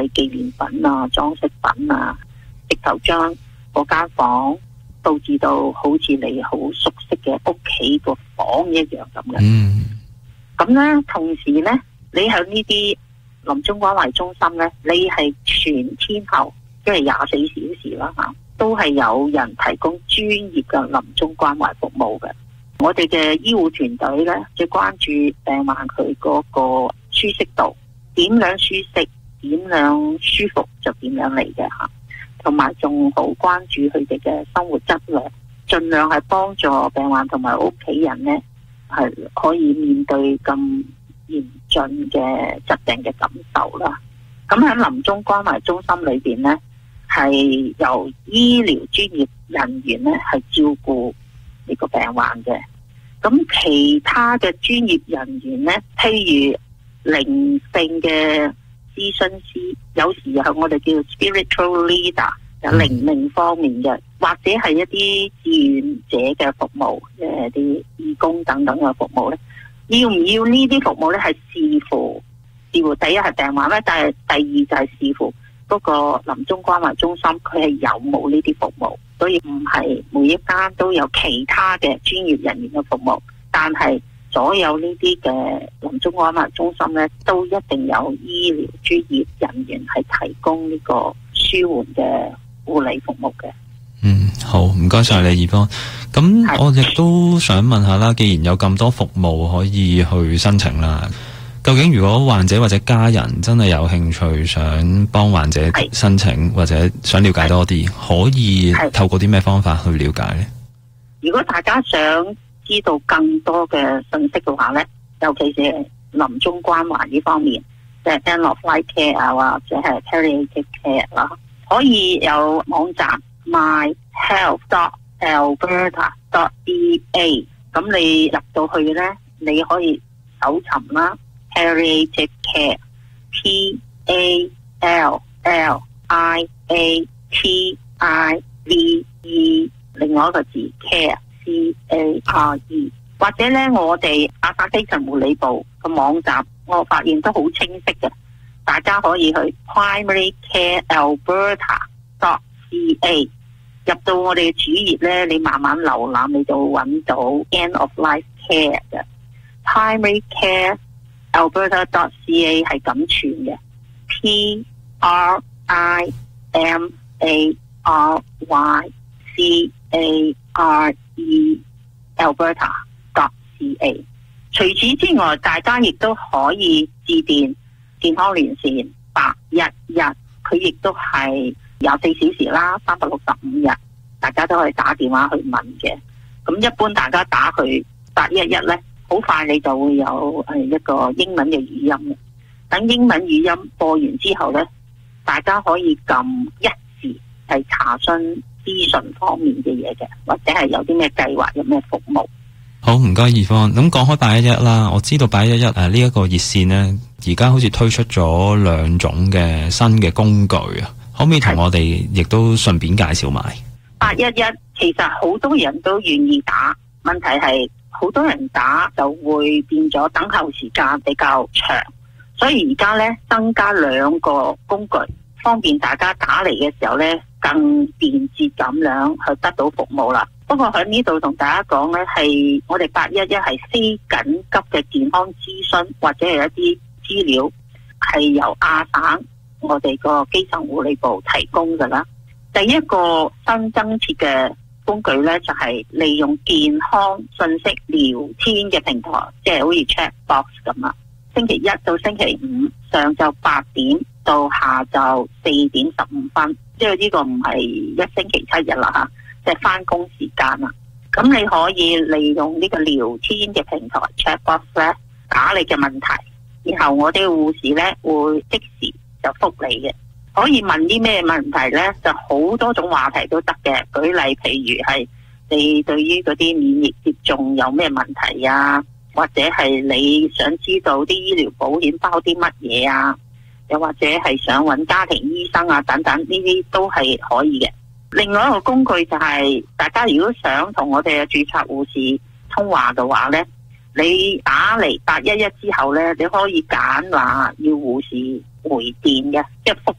紀念品啊、裝飾品啊，直頭將嗰間房佈置到好似你好熟悉嘅屋企個房一樣咁嘅。咁咧，同時咧，你喺呢啲臨終關懷中心咧，你係全天候，即係24小時啦嚇，都係有人提供專業嘅臨終關懷服務嘅。我哋嘅醫護團隊咧，最關注病患佢嗰個舒適度，點樣舒適，點樣舒服就點樣嚟嘅嚇，同埋仲好關注佢哋嘅生活質量，盡量係幫助病患同埋屋企人咧，係可以面對咁嚴峻嘅疾病嘅感受啦。咁喺臨終關懷中心裏邊咧，係由醫療專業人員咧係照顧呢個病患嘅。咁其他嘅專業人員咧，譬如靈性嘅諮詢師，有時係我哋叫 spiritual leader， 有靈命方面嘅，或者係一啲志願者嘅服務，啲義工等等嘅服務咧，要唔要呢啲服務咧？係視乎第一係病患咧，但係第二就係視乎嗰個臨終關懷中心佢係有冇呢啲服務。所以唔係每一間都有其他嘅專業人員嘅服務，但係所有呢啲嘅臨終關懷中心咧，都一定有醫療專業人員係提供呢個舒緩嘅護理服務嘅。 好，唔該晒你Yvonne。咁我亦都想問下啦，既然有咁多服務可以去申請啦，究竟如果患者或者家人真係有興趣想幫患者申請，或者想了解多啲，可以透過啲咩方法去了解呢？ 如果大家想知道更多嘅信息嘅話呢，尤其是臨終關懷呢方面，即係 end of life care 啊，或者係 palliative care 啦，可以有網站 myhealth.alberta.ca。 咁你入到去呢，你可以搜尋啦，palliative care PALLIATIVE 另外一個字 care CARE， 或者咧我哋阿薩基層護理部嘅網站，我發現都好清晰嘅，大家可以去 primarycarealberta.ca， 入到我哋嘅主頁咧，你慢慢瀏覽，你就會揾到 end of life care 嘅 primarycarealberta.ca 係咁串嘅 PRIMARYCARE Alberta.ca。 除此之外，大家亦都可以致電健康連線811，佢亦都係24小時啦，365日，大家都可以打電話去問嘅。咁一般大家打去811咧，好快你就會有一個英文嘅語音嘅。等英文語音播完之後咧，大家可以撳1字係查詢資訊方面嘅嘢嘅，或者係有啲咩計劃，有咩服務。 好，唔該Yvonne。咁講開811啦，我知道811呢一個熱線呢，而家好似推出咗2種嘅新嘅工具啊，可唔可以同我哋亦都順便介紹埋 811？其實好多人都願意打，問題係好多人打就會變咗等候時間比較長，所以而家呢，增加2個工具，方便大家打嚟嘅時候呢，更便捷咁樣去得到服務啦。不過喺呢度同大家講呢，係我哋811係非緊急嘅健康諮詢或者係一啲資料，係由亞省我哋個基層護理部提供㗎啦。第一個新增設嘅工具呢，就係利用健康信息聊天嘅平台，即係好似 chat box 咁啊。星期一到星期五上晝8點到下晝4點15分，即係呢個唔係一星期7日啦嚇，即係翻工時間啦。咁你可以利用呢個聊天嘅平台 chat box 咧，打你嘅問題，然後我哋護士咧會即時就覆你嘅。可以問啲咩問題呢？就好多種話題都得嘅。舉例，譬如係你對於嗰啲免疫接種有咩問題啊，或者係你想知道啲醫療保險包啲乜嘢啊，又或者係想揾家庭醫生啊等等，呢啲都係可以嘅。另外一個工具就係大家如果想同我哋嘅註冊護士通話嘅話呢，你打嚟811之後呢，你可以揀話要護士回電嘅，即係覆